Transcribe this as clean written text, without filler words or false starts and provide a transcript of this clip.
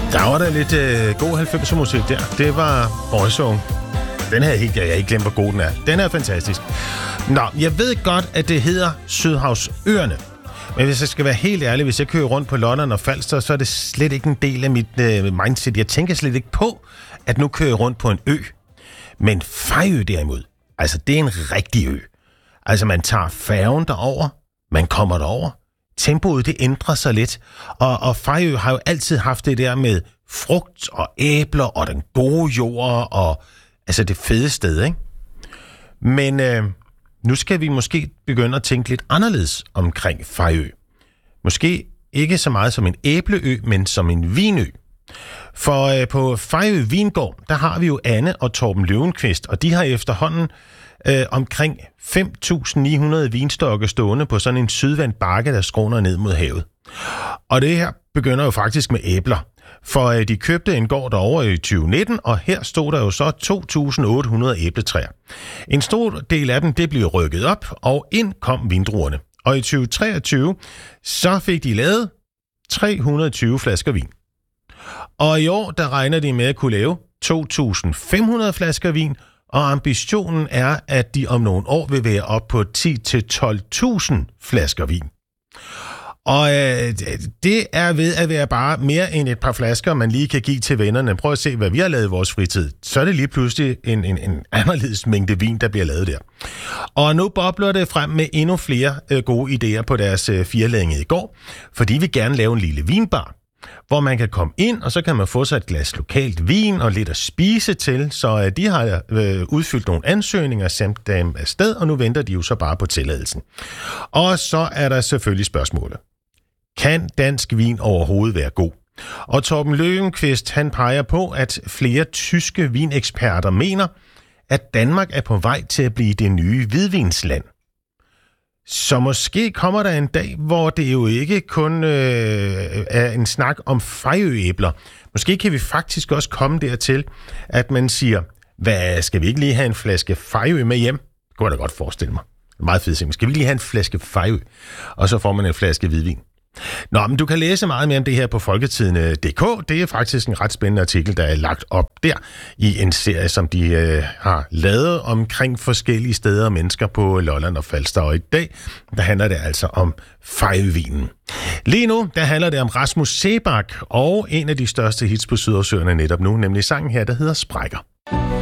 Der var der lidt god 90'er musik der. Det var Boyzone. Den her jeg har ikke glemt, hvor god den er. Den er fantastisk. Nå, jeg ved godt, at det hedder Sydhavsøerne. Men hvis jeg skal være helt ærlig, hvis jeg kører rundt på Lolland og Falster, så er det slet ikke en del af mit mindset. Jeg tænker slet ikke på, at nu kører jeg rundt på en ø. Men Fejø derimod, altså det er en rigtig ø. Altså man tager færgen derover, man kommer derover. Tempoet, det ændrer sig lidt. Og Fejø har jo altid haft det der med frugt og æbler og den gode jord og altså det fede sted, ikke? Men nu skal vi måske begynde at tænke lidt anderledes omkring Fejø. Måske ikke så meget som en æbleø, men som en vinø. For på Fejø Vingård, der har vi jo Anne og Torben Løvenqvist, og de har efterhånden omkring 5.900 vinstokke stående på sådan en sydvendt bakke, der skråner ned mod havet. Og det her begynder jo faktisk med æbler. For de købte en gård derovre i 2019, og her stod der jo så 2.800 æbletræer. En stor del af dem, det blev rykket op, og ind kom vindruerne. Og i 2023, så fik de lavet 320 flasker vin. Og i år, der regner de med at kunne lave 2.500 flasker vin, og ambitionen er, at de om nogle år vil være op på 10-12.000 flasker vin. Og det er ved at være bare mere end et par flasker, man lige kan give til vennerne. Prøv at se, hvad vi har lavet i vores fritid. Så er det lige pludselig en anderledes mængde vin, der bliver lavet der. Og nu bobler det frem med endnu flere gode idéer på deres firlænge i går, fordi vi gerne lave en lille vinbar, hvor man kan komme ind, og så kan man få sig et glas lokalt vin og lidt at spise til. Så de har udfyldt nogle ansøgninger, sendt dem afsted, og nu venter de jo så bare på tilladelsen. Og så er der selvfølgelig spørgsmålet. Kan dansk vin overhovedet være god? Og Torben Løvenqvist, han peger på, at flere tyske vineksperter mener, at Danmark er på vej til at blive det nye hvidvinsland. Så måske kommer der en dag, hvor det jo ikke kun er en snak om fejøæbler. Måske kan vi faktisk også komme dertil, at man siger, hvad skal vi ikke lige have en flaske fejø med hjem? Det kunne jeg da godt forestille mig. Meget fedt. Skal vi lige have en flaske fejø? Og så får man en flaske hvidvin. Nå, men du kan læse meget mere om det her på Folketidene.dk. Det er faktisk en ret spændende artikel, der er lagt op der i en serie, som de har lavet omkring forskellige steder og mennesker på Lolland og Falster. Og i dag, der handler det altså om fejøvinen. Lige nu, der handler det om Rasmus Seebach og en af de største hits på Sydhavsøerne netop nu, nemlig sangen her, der hedder Sprækker.